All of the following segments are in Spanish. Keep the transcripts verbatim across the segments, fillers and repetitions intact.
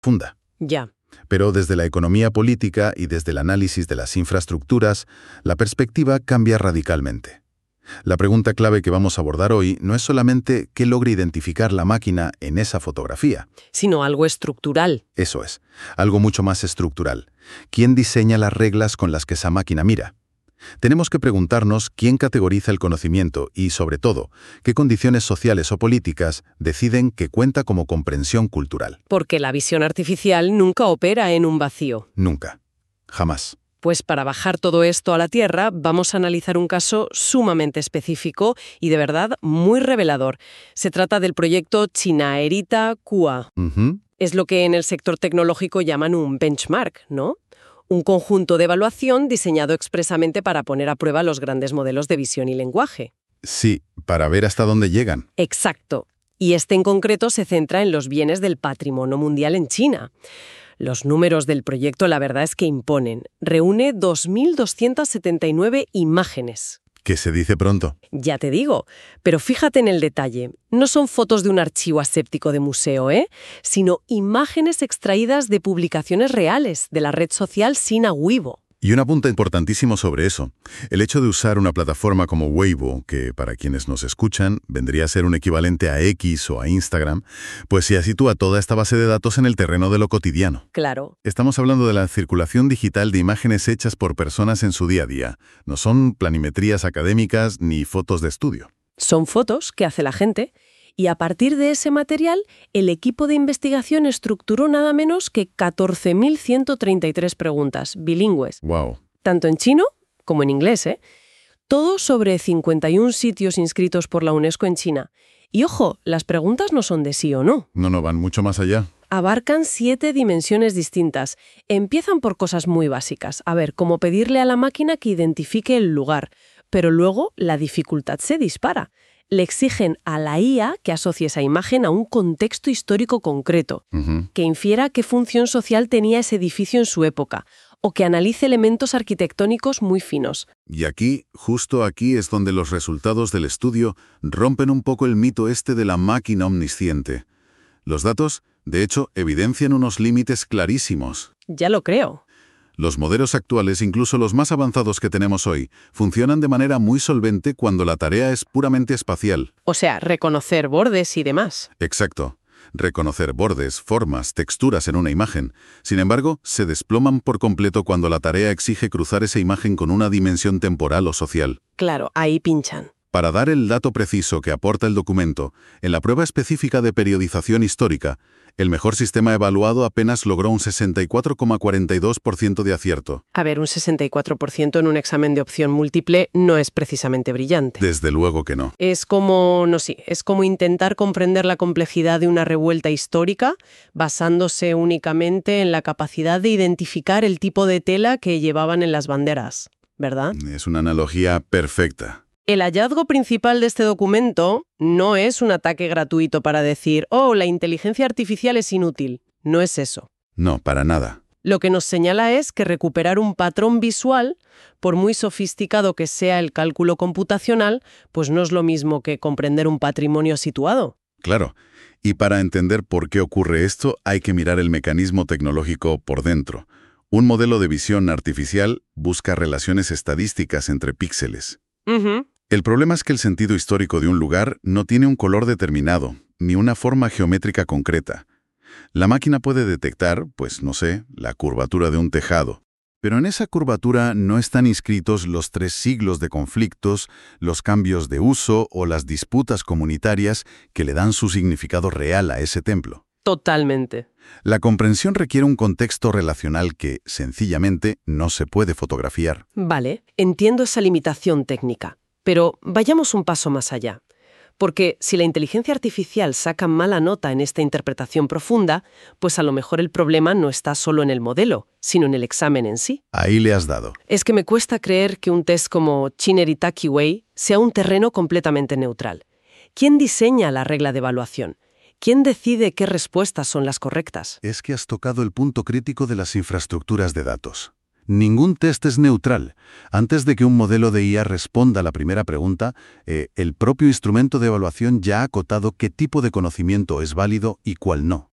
Funda. Ya. Pero desde la economía política y desde el análisis de las infraestructuras, la perspectiva cambia radicalmente. La pregunta clave que vamos a abordar hoy no es solamente qué logra identificar la máquina en esa fotografía. Sino algo estructural. Eso es, algo mucho más estructural. ¿Quién diseña las reglas con las que esa máquina mira? Tenemos que preguntarnos quién categoriza el conocimiento y, sobre todo, qué condiciones sociales o políticas deciden que cuenta como comprensión cultural. Porque la visión artificial nunca opera en un vacío. Nunca. Jamás. Pues para bajar todo esto a la Tierra, vamos a analizar un caso sumamente específico y de verdad muy revelador. Se trata del proyecto Chinaerita Q A. Uh-huh. Es lo que en el sector tecnológico llaman un benchmark, ¿no? Un conjunto de evaluación diseñado expresamente para poner a prueba los grandes modelos de visión y lenguaje. Sí, para ver hasta dónde llegan. Exacto. Y este en concreto se centra en los bienes del patrimonio mundial en China. Los números del proyecto la verdad es que imponen. Reúne dos mil doscientas setenta y nueve imágenes. Que se dice pronto. Ya te digo, pero fíjate en el detalle. No son fotos de un archivo aséptico de museo, ¿eh? Sino imágenes extraídas de publicaciones reales de la red social Sina Weibo. Y un apunte importantísimo sobre eso. El hecho de usar una plataforma como Weibo, que para quienes nos escuchan vendría a ser un equivalente a X o a Instagram, pues ya sitúa toda esta base de datos en el terreno de lo cotidiano. Claro. Estamos hablando de la circulación digital de imágenes hechas por personas en su día a día. No son planimetrías académicas ni fotos de estudio. Son fotos que hace la gente. Y a partir de ese material, el equipo de investigación estructuró nada menos que catorce mil ciento treinta y tres preguntas bilingües. Wow. Tanto en chino como en inglés, ¿eh? Todo sobre cincuenta y un sitios inscritos por la UNESCO en China. Y ojo, las preguntas no son de sí o no. No, no, van mucho más allá. Abarcan siete dimensiones distintas. Empiezan por cosas muy básicas. A ver, como pedirle a la máquina que identifique el lugar. Pero luego la dificultad se dispara. Le exigen a la I A que asocie esa imagen a un contexto histórico concreto, Uh-huh. que infiera qué función social tenía ese edificio en su época, o que analice elementos arquitectónicos muy finos. Y aquí, justo aquí, es donde los resultados del estudio rompen un poco el mito este de la máquina omnisciente. Los datos, de hecho, evidencian unos límites clarísimos. Ya lo creo. Los modelos actuales, incluso los más avanzados que tenemos hoy, funcionan de manera muy solvente cuando la tarea es puramente espacial. O sea, reconocer bordes y demás. Exacto. Reconocer bordes, formas, texturas en una imagen. Sin embargo, se desploman por completo cuando la tarea exige cruzar esa imagen con una dimensión temporal o social. Claro, ahí pinchan. Para dar el dato preciso que aporta el documento, en la prueba específica de periodización histórica, el mejor sistema evaluado apenas logró un sesenta y cuatro coma cuarenta y dos por ciento de acierto. A ver, un sesenta y cuatro por ciento en un examen de opción múltiple no es precisamente brillante. Desde luego que no. Es como, no sé, es como intentar comprender la complejidad de una revuelta histórica basándose únicamente en la capacidad de identificar el tipo de tela que llevaban en las banderas, ¿verdad? Es una analogía perfecta. El hallazgo principal de este documento no es un ataque gratuito para decir, oh, la inteligencia artificial es inútil. No es eso. No, para nada. Lo que nos señala es que recuperar un patrón visual, por muy sofisticado que sea el cálculo computacional, pues no es lo mismo que comprender un patrimonio situado. Claro. Y para entender por qué ocurre esto, hay que mirar el mecanismo tecnológico por dentro. Un modelo de visión artificial busca relaciones estadísticas entre píxeles. Uh-huh. El problema es que el sentido histórico de un lugar no tiene un color determinado, ni una forma geométrica concreta. La máquina puede detectar, pues no sé, la curvatura de un tejado. Pero en esa curvatura no están inscritos los tres siglos de conflictos, los cambios de uso o las disputas comunitarias que le dan su significado real a ese templo. Totalmente. La comprensión requiere un contexto relacional que, sencillamente, no se puede fotografiar. Vale, entiendo esa limitación técnica, pero vayamos un paso más allá. Porque si la inteligencia artificial saca mala nota en esta interpretación profunda, pues a lo mejor el problema no está solo en el modelo, sino en el examen en sí. Ahí le has dado. Es que me cuesta creer que un test como Chinaerita Q A sea un terreno completamente neutral. ¿Quién diseña la regla de evaluación? ¿Quién decide qué respuestas son las correctas? Es que has tocado el punto crítico de las infraestructuras de datos. Ningún test es neutral. Antes de que un modelo de I A responda a la primera pregunta, eh, el propio instrumento de evaluación ya ha acotado qué tipo de conocimiento es válido y cuál no.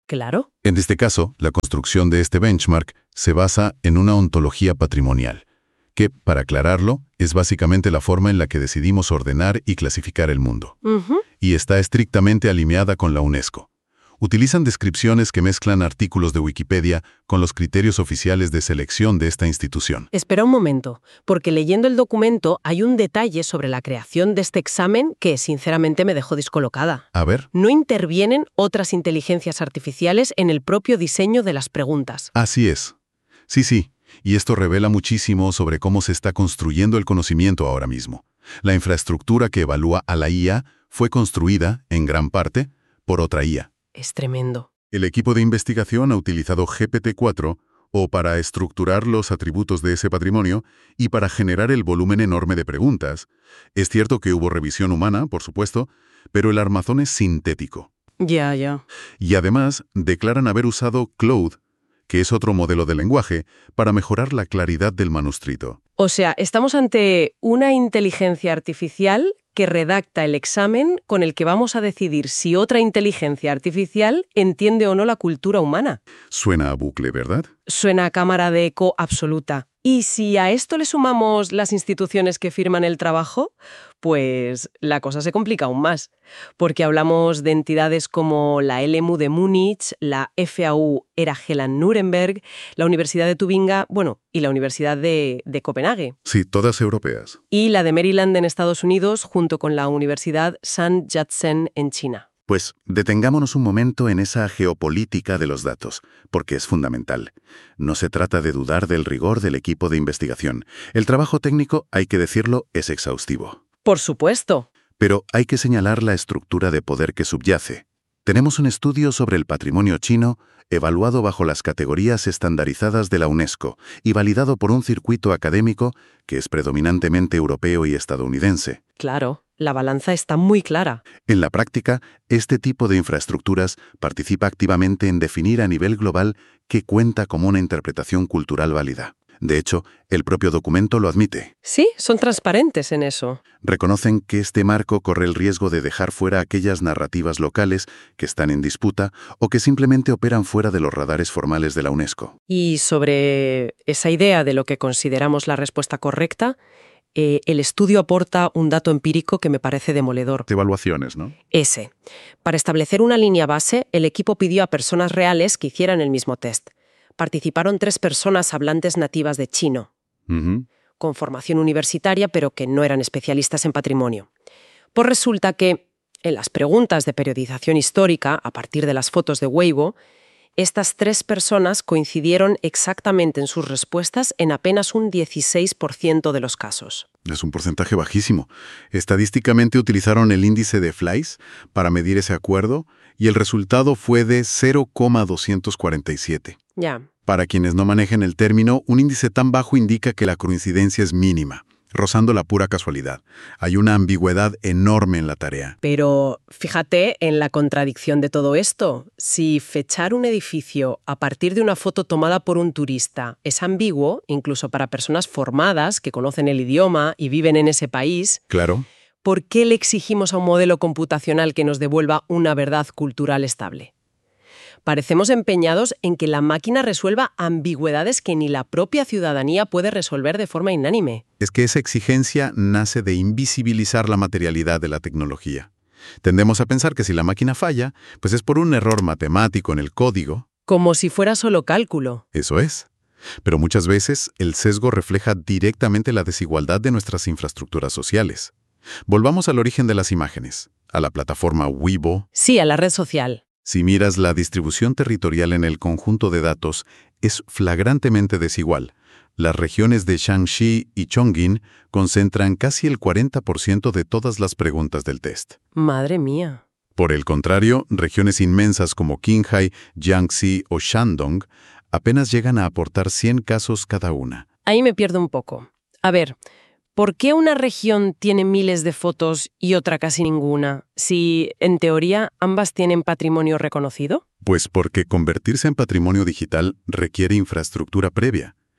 Claro. En este caso, la construcción de este benchmark se basa en una ontología patrimonial, que, para aclararlo, es básicamente la forma en la que decidimos ordenar y clasificar el mundo. Ujú. Y está estrictamente alineada con la UNESCO. Utilizan descripciones que mezclan artículos de Wikipedia con los criterios oficiales de selección de esta institución. Espera un momento, porque leyendo el documento hay un detalle sobre la creación de este examen que sinceramente me dejó descolocada. A ver. No intervienen otras inteligencias artificiales en el propio diseño de las preguntas. Así es. Sí, sí. Y esto revela muchísimo sobre cómo se está construyendo el conocimiento ahora mismo. La infraestructura que evalúa a la I A fue construida, en gran parte, por otra I A. Es tremendo. El equipo de investigación ha utilizado G P T cuatro o para estructurar los atributos de ese patrimonio y para generar el volumen enorme de preguntas. Es cierto que hubo revisión humana, por supuesto, pero el armazón es sintético. Ya, ya. Y además declaran haber usado Claude, que es otro modelo de lenguaje, para mejorar la claridad del manuscrito. O sea, estamos ante una inteligencia artificial que redacta el examen con el que vamos a decidir si otra inteligencia artificial entiende o no la cultura humana. Suena a bucle, ¿verdad? Suena a cámara de eco absoluta. Y si a esto le sumamos las instituciones que firman el trabajo, pues la cosa se complica aún más. Porque hablamos de entidades como la L M U de Múnich, la F A U Era-Gela-Nuremberg, la Universidad de Tubinga, bueno, y la Universidad de, de Copenhague. Sí, todas europeas. Y la de Maryland en Estados Unidos, junto con la Universidad Sun Yat-sen en China. Pues detengámonos un momento en esa geopolítica de los datos, porque es fundamental. No se trata de dudar del rigor del equipo de investigación. El trabajo técnico, hay que decirlo, es exhaustivo. Por supuesto. Pero hay que señalar la estructura de poder que subyace. Tenemos un estudio sobre el patrimonio chino evaluado bajo las categorías estandarizadas de la UNESCO y validado por un circuito académico que es predominantemente europeo y estadounidense. Claro, la balanza está muy clara. En la práctica, este tipo de infraestructuras participa activamente en definir a nivel global qué cuenta como una interpretación cultural válida. De hecho, el propio documento lo admite. Sí, son transparentes en eso. Reconocen que este marco corre el riesgo de dejar fuera aquellas narrativas locales que están en disputa o que simplemente operan fuera de los radares formales de la UNESCO. Y sobre esa idea de lo que consideramos la respuesta correcta, eh, el estudio aporta un dato empírico que me parece demoledor. Evaluaciones, ¿no? Ese. Para establecer una línea base, el equipo pidió a personas reales que hicieran el mismo test. Participaron tres personas hablantes nativas de chino, Uh-huh. con formación universitaria, pero que no eran especialistas en patrimonio. Pues resulta que, en las preguntas de periodización histórica, a partir de las fotos de Weibo, estas tres personas coincidieron exactamente en sus respuestas en apenas un dieciséis por ciento de los casos. Es un porcentaje bajísimo. Estadísticamente utilizaron el índice de Fleiss para medir ese acuerdo y el resultado fue de cero coma doscientos cuarenta y siete. Ya. Para quienes no manejen el término, un índice tan bajo indica que la coincidencia es mínima, rozando la pura casualidad. Hay una ambigüedad enorme en la tarea. Pero fíjate en la contradicción de todo esto. Si fechar un edificio a partir de una foto tomada por un turista es ambiguo, incluso para personas formadas que conocen el idioma y viven en ese país, Claro. ¿por qué le exigimos a un modelo computacional que nos devuelva una verdad cultural estable? Parecemos empeñados en que la máquina resuelva ambigüedades que ni la propia ciudadanía puede resolver de forma inánime. Es que esa exigencia nace de invisibilizar la materialidad de la tecnología. Tendemos a pensar que si la máquina falla, pues es por un error matemático en el código. Como si fuera solo cálculo. Eso es. Pero muchas veces el sesgo refleja directamente la desigualdad de nuestras infraestructuras sociales. Volvamos al origen de las imágenes, a la plataforma Weibo. Sí, a la red social. Si miras la distribución territorial en el conjunto de datos, es flagrantemente desigual. Las regiones de Shaanxi y Chongqing concentran casi el cuarenta por ciento de todas las preguntas del test. Madre mía. Por el contrario, regiones inmensas como Qinghai, Jiangxi o Shandong apenas llegan a aportar cien casos cada una. Ahí me pierdo un poco. A ver, ¿por qué una región tiene miles de fotos y otra casi ninguna, si, en teoría, ambas tienen patrimonio reconocido? Pues porque convertirse en patrimonio digital requiere infraestructura previa.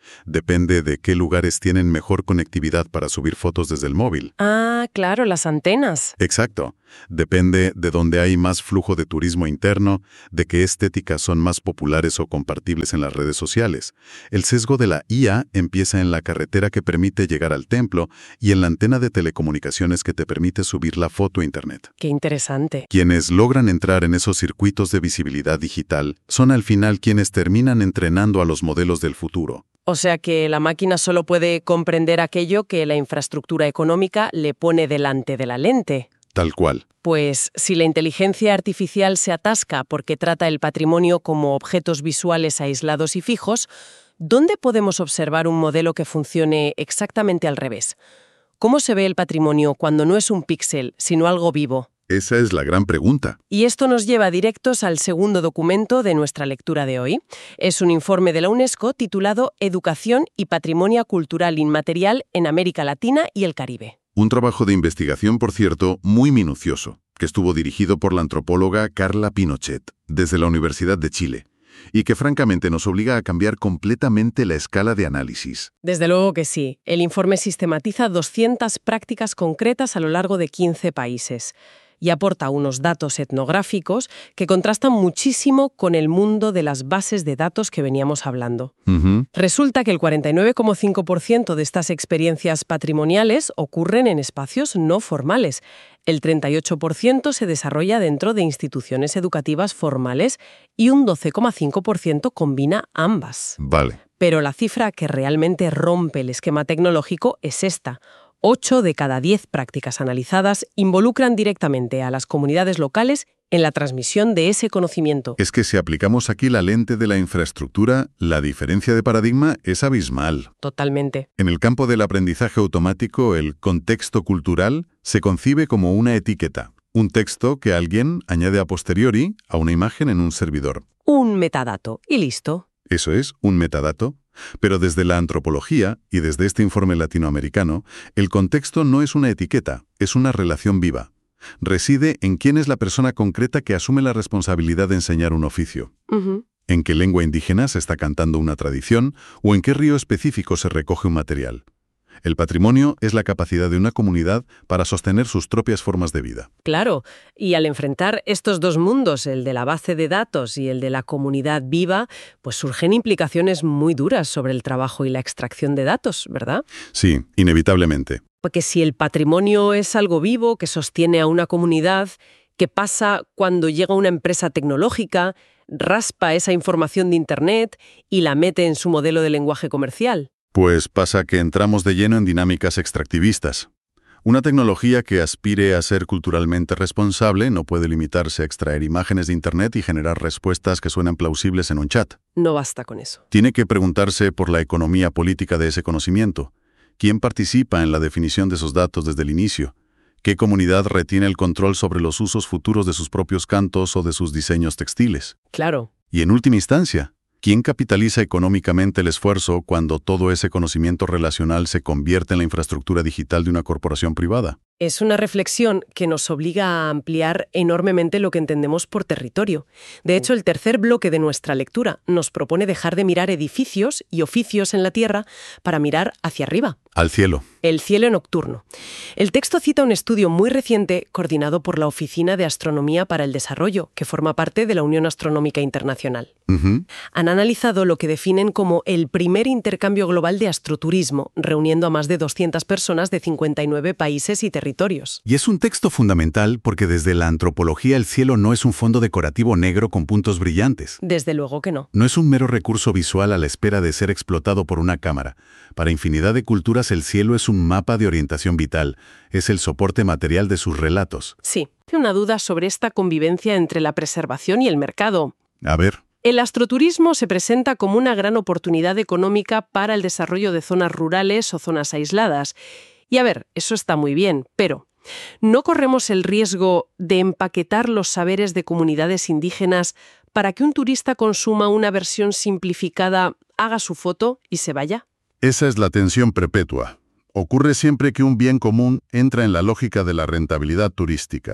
Depende de qué lugares tienen mejor conectividad para subir fotos desde el móvil. Ah, claro, las antenas. Exacto. Depende de dónde hay más flujo de turismo interno, de qué estéticas son más populares o compartibles en las redes sociales. El sesgo de la I A empieza en la carretera que permite llegar al templo y en la antena de telecomunicaciones que te permite subir la foto a Internet. Qué interesante. Quienes logran entrar en esos circuitos de visibilidad digital son al final quienes terminan entrenando a los modelos del futuro. O sea que la máquina solo puede comprender aquello que la infraestructura económica le pone delante de la lente. Tal cual. Pues si la inteligencia artificial se atasca porque trata el patrimonio como objetos visuales aislados y fijos, ¿dónde podemos observar un modelo que funcione exactamente al revés? ¿Cómo se ve el patrimonio cuando no es un píxel, sino algo vivo? Esa es la gran pregunta. Y esto nos lleva directos al segundo documento de nuestra lectura de hoy. Es un informe de la UNESCO titulado Educación y Patrimonio Cultural Inmaterial en América Latina y el Caribe. Un trabajo de investigación, por cierto, muy minucioso, que estuvo dirigido por la antropóloga Carla Pinochet, desde la Universidad de Chile, y que francamente nos obliga a cambiar completamente la escala de análisis. Desde luego que sí. El informe sistematiza doscientas prácticas concretas a lo largo de quince países y aporta unos datos etnográficos que contrastan muchísimo con el mundo de las bases de datos que veníamos hablando. Uh-huh. Resulta que el cuarenta y nueve coma cinco por ciento de estas experiencias patrimoniales ocurren en espacios no formales. El treinta y ocho por ciento se desarrolla dentro de instituciones educativas formales y un doce coma cinco por ciento combina ambas. Vale. Pero la cifra que realmente rompe el esquema tecnológico es esta. Ocho de cada diez prácticas analizadas involucran directamente a las comunidades locales en la transmisión de ese conocimiento. Es que si aplicamos aquí la lente de la infraestructura, la diferencia de paradigma es abismal. Totalmente. En el campo del aprendizaje automático, el contexto cultural se concibe como una etiqueta, un texto que alguien añade a posteriori a una imagen en un servidor. Un metadato, y listo. Eso es, un metadato. Pero desde la antropología, y desde este informe latinoamericano, el contexto no es una etiqueta, es una relación viva. Reside en quién es la persona concreta que asume la responsabilidad de enseñar un oficio. Uh-huh. En qué lengua indígena se está cantando una tradición o en qué río específico se recoge un material. El patrimonio es la capacidad de una comunidad para sostener sus propias formas de vida. Claro, y al enfrentar estos dos mundos, el de la base de datos y el de la comunidad viva, pues surgen implicaciones muy duras sobre el trabajo y la extracción de datos, ¿verdad? Sí, inevitablemente. Porque si el patrimonio es algo vivo que sostiene a una comunidad, ¿qué pasa cuando llega una empresa tecnológica, raspa esa información de Internet y la mete en su modelo de lenguaje comercial? Pues pasa que entramos de lleno en dinámicas extractivistas. Una tecnología que aspire a ser culturalmente responsable no puede limitarse a extraer imágenes de Internet y generar respuestas que suenan plausibles en un chat. No basta con eso. Tiene que preguntarse por la economía política de ese conocimiento. ¿Quién participa en la definición de esos datos desde el inicio? ¿Qué comunidad retiene el control sobre los usos futuros de sus propios cantos o de sus diseños textiles? Claro. Y en última instancia, ¿quién capitaliza económicamente el esfuerzo cuando todo ese conocimiento relacional se convierte en la infraestructura digital de una corporación privada? Es una reflexión que nos obliga a ampliar enormemente lo que entendemos por territorio. De hecho, el tercer bloque de nuestra lectura nos propone dejar de mirar edificios y oficios en la Tierra para mirar hacia arriba. Al cielo. El cielo nocturno. El texto cita un estudio muy reciente coordinado por la Oficina de Astronomía para el Desarrollo, que forma parte de la Unión Astronómica Internacional. Uh-huh. Han analizado lo que definen como el primer intercambio global de astroturismo, reuniendo a más de doscientas personas de cincuenta y nueve países y territorios. Y es un texto fundamental porque desde la antropología el cielo no es un fondo decorativo negro con puntos brillantes. Desde luego que no. No es un mero recurso visual a la espera de ser explotado por una cámara. Para infinidad de culturas el cielo es un mapa de orientación vital, es el soporte material de sus relatos. Sí, tengo una duda sobre esta convivencia entre la preservación y el mercado. A ver. El astroturismo se presenta como una gran oportunidad económica para el desarrollo de zonas rurales o zonas aisladas. Y a ver, eso está muy bien, pero ¿no corremos el riesgo de empaquetar los saberes de comunidades indígenas para que un turista consuma una versión simplificada, haga su foto y se vaya? Esa es la tensión perpetua. Ocurre siempre que un bien común entra en la lógica de la rentabilidad turística.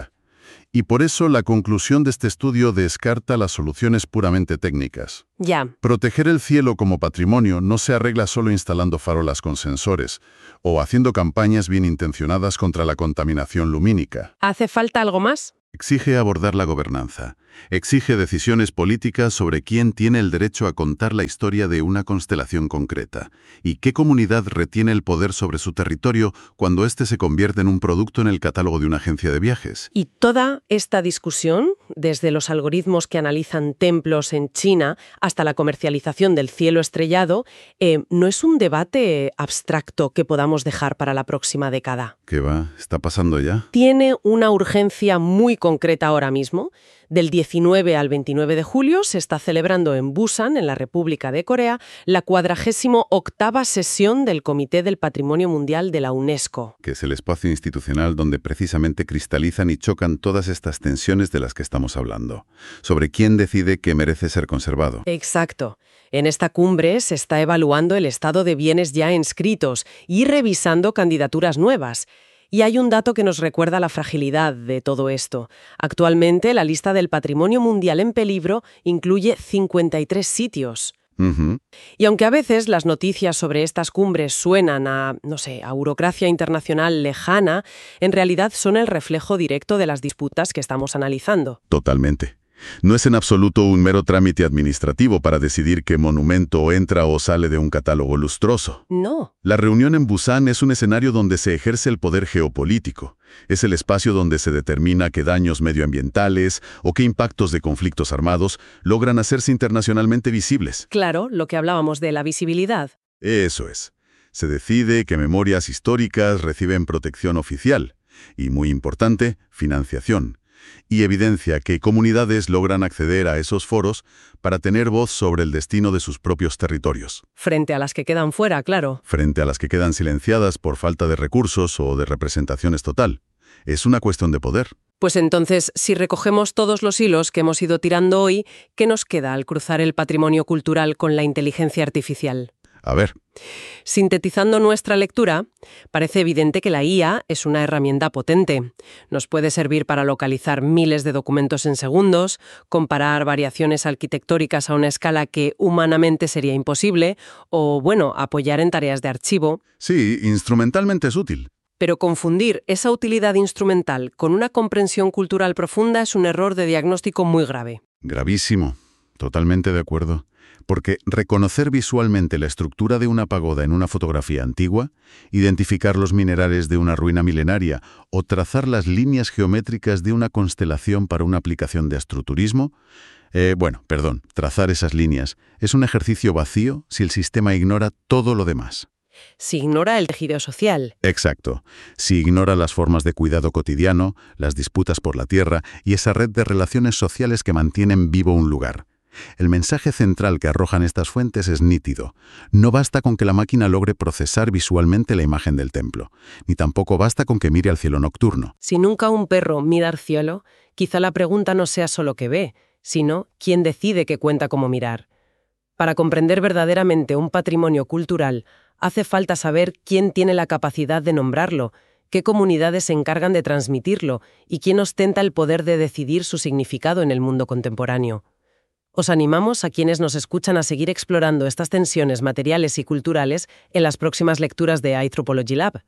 Y por eso la conclusión de este estudio descarta las soluciones puramente técnicas. Ya. Proteger el cielo como patrimonio no se arregla solo instalando farolas con sensores o haciendo campañas bien intencionadas contra la contaminación lumínica. ¿Hace falta algo más? Exige abordar la gobernanza. Exige decisiones políticas sobre quién tiene el derecho a contar la historia de una constelación concreta y qué comunidad retiene el poder sobre su territorio cuando éste se convierte en un producto en el catálogo de una agencia de viajes. Y toda esta discusión, desde los algoritmos que analizan templos en China hasta la comercialización del cielo estrellado, eh, no es un debate abstracto que podamos dejar para la próxima década. ¿Qué va? ¿Está pasando ya? Tiene una urgencia muy concreta ahora mismo. Del diecinueve al veintinueve de julio se está celebrando en Busan, en la República de Corea, la cuadragésimo octava sesión del Comité del Patrimonio Mundial de la UNESCO. Que es el espacio institucional donde precisamente cristalizan y chocan todas estas tensiones de las que estamos hablando, sobre quién decide que merece ser conservado. Exacto. En esta cumbre se está evaluando el estado de bienes ya inscritos y revisando candidaturas nuevas. Y hay un dato que nos recuerda la fragilidad de todo esto. Actualmente, la lista del Patrimonio Mundial en peligro incluye cincuenta y tres sitios. Uh-huh. Y aunque a veces las noticias sobre estas cumbres suenan a, no sé, a burocracia internacional lejana, en realidad son el reflejo directo de las disputas que estamos analizando. Totalmente. No es en absoluto un mero trámite administrativo para decidir qué monumento entra o sale de un catálogo lustroso. No. La reunión en Busan es un escenario donde se ejerce el poder geopolítico. Es el espacio donde se determina qué daños medioambientales o qué impactos de conflictos armados logran hacerse internacionalmente visibles. Claro, lo que hablábamos de la visibilidad. Eso es. Se decide que memorias históricas reciben protección oficial y, muy importante, financiación. Y evidencia que comunidades logran acceder a esos foros para tener voz sobre el destino de sus propios territorios. Frente a las que quedan fuera, claro. Frente a las que quedan silenciadas por falta de recursos o de representaciones total. Es una cuestión de poder. Pues entonces, si recogemos todos los hilos que hemos ido tirando hoy, ¿qué nos queda al cruzar el patrimonio cultural con la inteligencia artificial? A ver. Sintetizando nuestra lectura, parece evidente que la I A es una herramienta potente. Nos puede servir para localizar miles de documentos en segundos, comparar variaciones arquitectónicas a una escala que humanamente sería imposible, o, bueno, apoyar en tareas de archivo. Sí, instrumentalmente es útil. Pero confundir esa utilidad instrumental con una comprensión cultural profunda es un error de diagnóstico muy grave. Gravísimo. Totalmente de acuerdo. Porque reconocer visualmente la estructura de una pagoda en una fotografía antigua, identificar los minerales de una ruina milenaria o trazar las líneas geométricas de una constelación para una aplicación de astroturismo, eh, bueno, perdón, trazar esas líneas es un ejercicio vacío si el sistema ignora todo lo demás. Si ignora el tejido social. Exacto. Si ignora las formas de cuidado cotidiano, las disputas por la tierra y esa red de relaciones sociales que mantienen vivo un lugar. El mensaje central que arrojan estas fuentes es nítido. No basta con que la máquina logre procesar visualmente la imagen del templo, ni tampoco basta con que mire al cielo nocturno. Si nunca un perro mira al cielo, quizá la pregunta no sea solo qué ve, sino quién decide qué cuenta cómo mirar. Para comprender verdaderamente un patrimonio cultural, hace falta saber quién tiene la capacidad de nombrarlo, qué comunidades se encargan de transmitirlo y quién ostenta el poder de decidir su significado en el mundo contemporáneo. Os animamos a quienes nos escuchan a seguir explorando estas tensiones materiales y culturales en las próximas lecturas de iTropology Lab.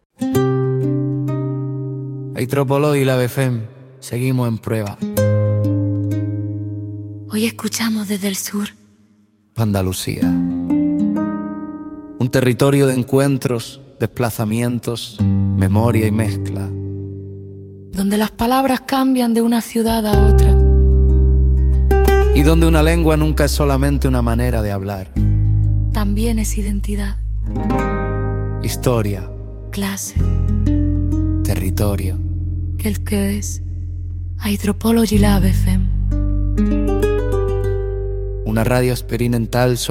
iTropology Lab F M, seguimos en prueba. Hoy escuchamos desde el sur. Andalucía. Un territorio de encuentros, desplazamientos, memoria y mezcla. Donde las palabras cambian de una ciudad a otra. Y donde una lengua nunca es solamente una manera de hablar. También es identidad. Historia. Clase. Territorio. El que es iTropology Lab F M. Una radio experimental